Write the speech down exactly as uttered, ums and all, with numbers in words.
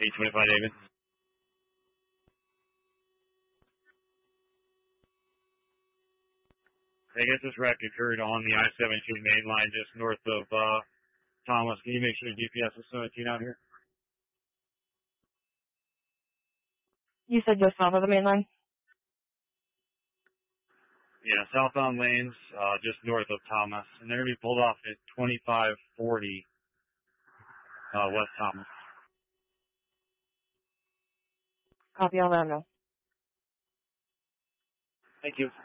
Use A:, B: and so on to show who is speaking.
A: eight twenty-five David. I guess this wreck occurred on the I seventeen main line just north of uh, Thomas. Can you make sure the G P S is seventeen out here?
B: You said just south of the main line?
A: Yeah, southbound lanes, uh, just north of Thomas. And they're going to be pulled off at twenty-five forty uh, West Thomas.
B: Copy, I'll let them know.
A: Thank you.